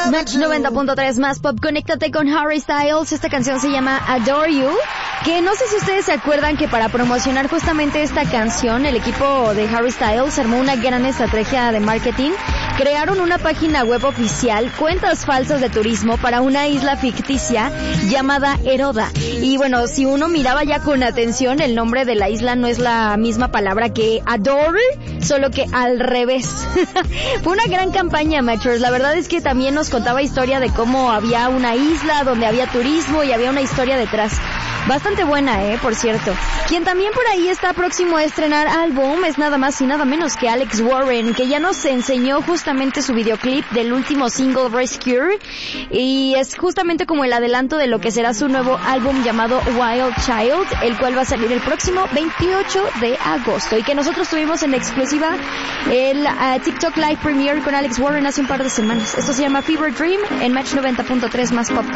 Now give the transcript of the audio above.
Match 90.3 más pop, conéctate con Harry Styles. Esta canción se llama Adore You, que no sé si ustedes se acuerdan que para promocionar justamente esta canción, el equipo de Harry Styles armó una gran estrategia de marketing. Crearon una página web oficial, cuentas falsas de turismo para una isla ficticia llamada Heroda. Y bueno, si uno miraba ya con atención, el nombre de la isla no es la misma palabra que adore, solo que al revés. Fue una gran campaña, Matchers. La verdad es que también nos contaba historia de cómo había una isla donde había turismo y había una historia detrás. Bastante buena, por cierto. Quien también por ahí está próximo a estrenar álbum es nada más y nada menos que Alex Warren, que ya nos enseñó justamente su videoclip del último single Rescue, y es justamente como el adelanto de lo que será su nuevo álbum llamado Wild Child, el cual va a salir el próximo 28 de agosto, y que nosotros tuvimos en exclusiva el TikTok Live Premiere con Alex Warren hace un par de semanas. Esto se llama Fever Dream en Match 90.3 más pop.